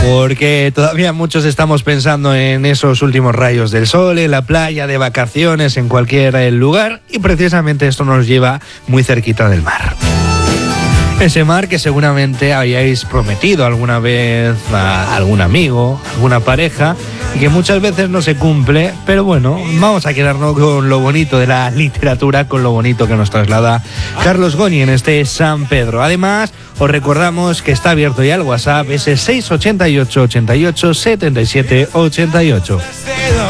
porque todavía muchos estamos pensando en esos últimos rayos del sol, en la playa, de vacaciones, en cualquier lugar, y precisamente esto nos lleva muy cerquita del mar. Ese mar que seguramente habíais prometido alguna vez a algún amigo, alguna pareja, y que muchas veces no se cumple, pero bueno, vamos a quedarnos con lo bonito de la literatura, con lo bonito que nos traslada Carlos Goñi en este San Pedro. Además, os recordamos que está abierto ya el WhatsApp, ese 688 88 77 88.